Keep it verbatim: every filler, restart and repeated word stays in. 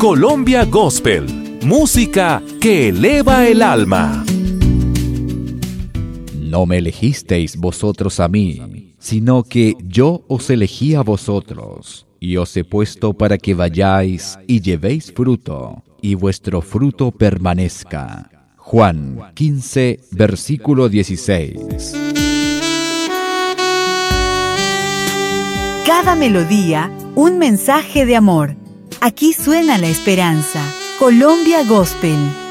Colombia Gospel, música que eleva el alma. No me elegisteis vosotros a mí, sino que yo os elegí a vosotros, y os he puesto para que vayáis y llevéis fruto, y vuestro fruto permanezca. Juan quince, versículo dieciséis. Cada melodía, un mensaje de amor. Aquí suena la esperanza. Colombia Gospel.